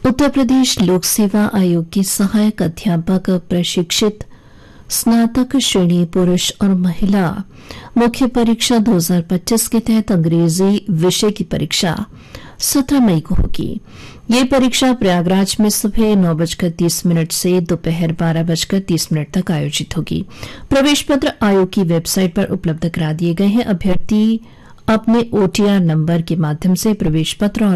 उत्तर प्रदेश लोक सेवा आयोग की सहायक अध्यापक प्रशिक्षित स्नातक श्रेणी पुरुष और महिला मुख्य परीक्षा 2025 के तहत अंग्रेजी विषय की परीक्षा 17 मई को होगी। ये परीक्षा प्रयागराज में सुबह 9:30 से दोपहर 12:30 तक आयोजित होगी। प्रवेश पत्र आयोग की वेबसाइट पर उपलब्ध करा दिए गए हैं। अभ्यर्थी अपने OTR नंबर के माध्यम से प्रवेश पत्र और